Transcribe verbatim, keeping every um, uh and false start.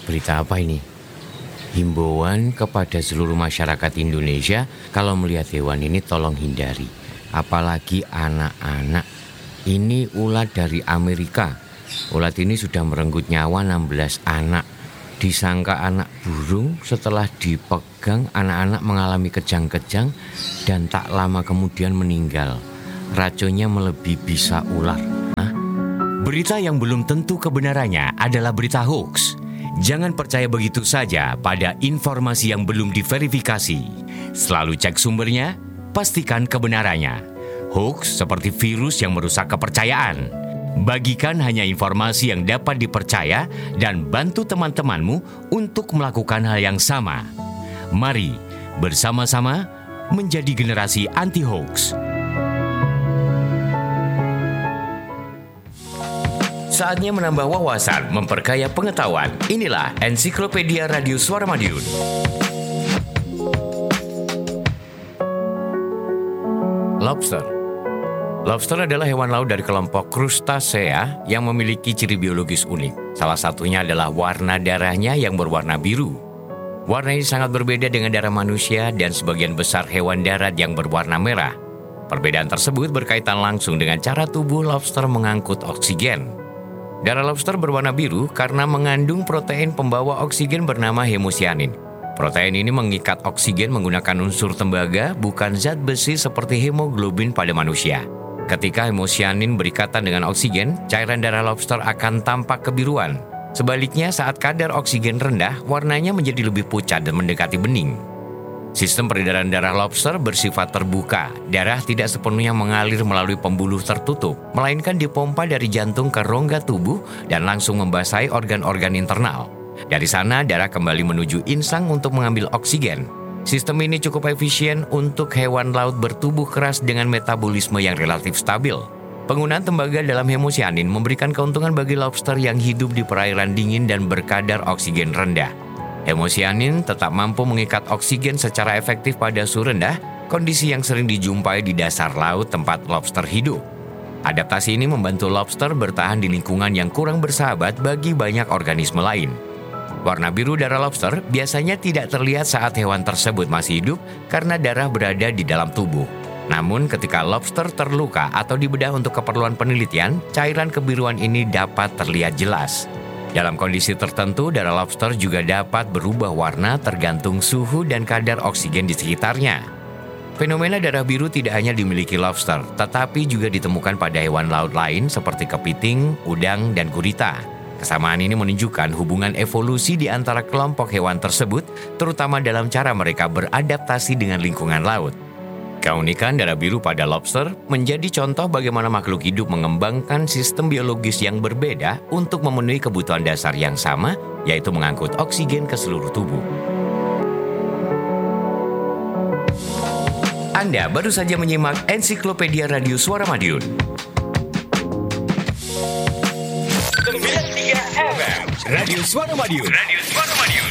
berita apa ini? Himbauan kepada seluruh masyarakat Indonesia, kalau melihat hewan ini tolong hindari. Apalagi anak-anak. Ini ulat dari Amerika. Ulat ini sudah merenggut nyawa enam belas anak. Disangka anak burung, setelah dipegang anak-anak mengalami kejang-kejang dan tak lama kemudian meninggal. Racunnya melebihi bisa ular. Hah? Berita yang belum tentu kebenarannya adalah berita hoax. Jangan percaya begitu saja pada informasi yang belum diverifikasi. Selalu cek sumbernya, pastikan kebenarannya. Hoax seperti virus yang merusak kepercayaan. Bagikan hanya informasi yang dapat dipercaya dan bantu teman-temanmu untuk melakukan hal yang sama. Mari bersama-sama menjadi generasi anti-hoax. Saatnya menambah wawasan, memperkaya pengetahuan. Inilah Ensiklopedia Radio Suara Madiun. Lobster. Lobster adalah hewan laut dari kelompok Crustacea yang memiliki ciri biologis unik. Salah satunya adalah warna darahnya yang berwarna biru. Warna ini sangat berbeda dengan darah manusia dan sebagian besar hewan darat yang berwarna merah. Perbedaan tersebut berkaitan langsung dengan cara tubuh lobster mengangkut oksigen. Darah lobster berwarna biru karena mengandung protein pembawa oksigen bernama hemosianin. Protein ini mengikat oksigen menggunakan unsur tembaga, bukan zat besi seperti hemoglobin pada manusia. Ketika hemosianin berikatan dengan oksigen, cairan darah lobster akan tampak kebiruan. Sebaliknya, saat kadar oksigen rendah, warnanya menjadi lebih pucat dan mendekati bening. Sistem peredaran darah lobster bersifat terbuka. Darah tidak sepenuhnya mengalir melalui pembuluh tertutup, melainkan dipompa dari jantung ke rongga tubuh dan langsung membasahi organ-organ internal. Dari sana, darah kembali menuju insang untuk mengambil oksigen. Sistem ini cukup efisien untuk hewan laut bertubuh keras dengan metabolisme yang relatif stabil. Penggunaan tembaga dalam hemosianin memberikan keuntungan bagi lobster yang hidup di perairan dingin dan berkadar oksigen rendah. Hemosianin tetap mampu mengikat oksigen secara efektif pada suhu rendah, kondisi yang sering dijumpai di dasar laut tempat lobster hidup. Adaptasi ini membantu lobster bertahan di lingkungan yang kurang bersahabat bagi banyak organisme lain. Warna biru darah lobster biasanya tidak terlihat saat hewan tersebut masih hidup karena darah berada di dalam tubuh. Namun ketika lobster terluka atau dibedah untuk keperluan penelitian, cairan kebiruan ini dapat terlihat jelas. Dalam kondisi tertentu, darah lobster juga dapat berubah warna tergantung suhu dan kadar oksigen di sekitarnya. Fenomena darah biru tidak hanya dimiliki lobster, tetapi juga ditemukan pada hewan laut lain seperti kepiting, udang, dan gurita. Kesamaan ini menunjukkan hubungan evolusi di antara kelompok hewan tersebut, terutama dalam cara mereka beradaptasi dengan lingkungan laut. Keunikan darah biru pada lobster menjadi contoh bagaimana makhluk hidup mengembangkan sistem biologis yang berbeda untuk memenuhi kebutuhan dasar yang sama, yaitu mengangkut oksigen ke seluruh tubuh. Anda baru saja menyimak Ensiklopedia Radio Suara Madiun. sembilan puluh tiga F M Radio Suara Madiun. Radio Suara Madiun.